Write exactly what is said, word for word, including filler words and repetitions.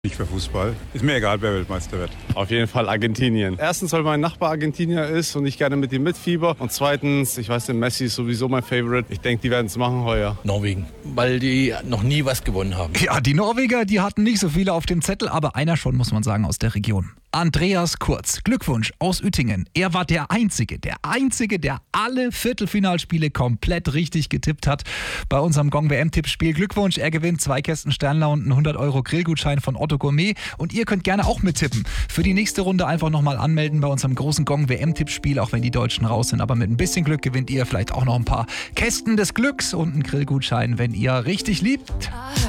Nicht für Fußball. Ist mir egal, wer Weltmeister wird. Auf jeden Fall Argentinien. Erstens, weil mein Nachbar Argentinier ist und ich gerne mit ihm mitfieber. Und zweitens, ich weiß, der Messi ist sowieso mein Favorite. Ich denke, die werden es machen heuer. Norwegen, weil die noch nie was gewonnen haben. Ja, die Norweger, die hatten nicht so viele auf dem Zettel, aber einer schon, muss man sagen, aus der Region. Andreas Kurz, Glückwunsch aus Uettingen. Er war der Einzige, der Einzige, der alle Viertelfinalspiele komplett richtig getippt hat bei unserem Gong-W M-Tippspiel. Glückwunsch, er gewinnt zwei Kästen Sternler und einen hundert Euro Grillgutschein von Otto Gourmet. Und ihr könnt gerne auch mittippen. Für die nächste Runde einfach nochmal anmelden bei unserem großen Gong-W M-Tippspiel, auch wenn die Deutschen raus sind. Aber mit ein bisschen Glück gewinnt ihr vielleicht auch noch ein paar Kästen des Glücks und einen Grillgutschein, wenn ihr richtig liebt.